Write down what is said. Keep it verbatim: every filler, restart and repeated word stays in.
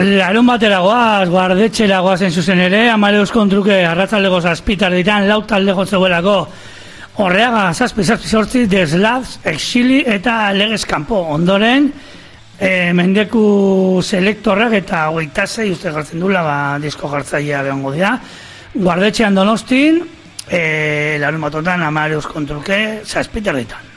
Larun batera goaz, guardetxera goazen zuzen ere, Amareus kontruke arratzaldeko zazpitar ditan, lau talde jotzeuelako, Horreaga, zazpi, zazpi, sortzi, Deslaz, Exili eta Legez Kanpo. Ondoren, e, mendeku selektorrak eta hogeita zei uste jartzen dula, ba, disko jartzailea behongo dira. Guardetxean Donostin, e, larun batotan Amareus kontruke zazpitar ditan.